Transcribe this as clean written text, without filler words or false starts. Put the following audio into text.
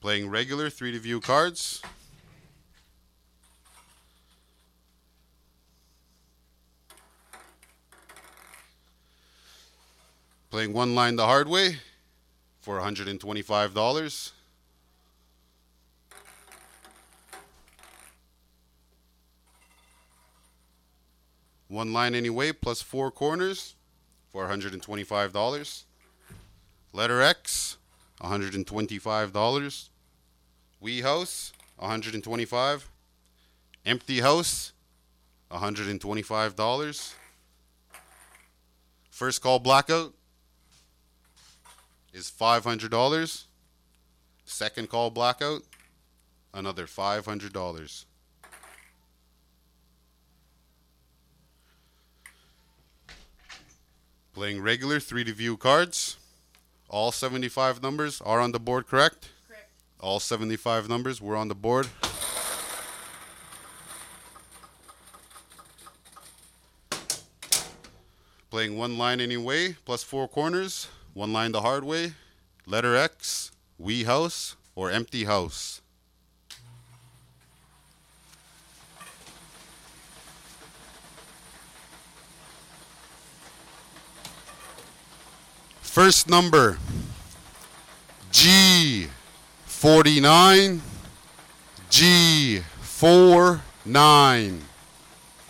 Playing regular 3 to view cards. Playing one line the hard way for $125. One line anyway plus 4 corners for $125. Letter X, $125. Wee House, $125. Empty House, $125. First Call Blackout is $500. Second Call Blackout, another $500. Playing regular 3 to view cards. All 75 numbers are on the board, correct? Correct. All 75 numbers were on the board. Playing one line anyway, plus 4 corners. One line the hard way. Letter X, Wee House, or Empty House. First number, G49, G49.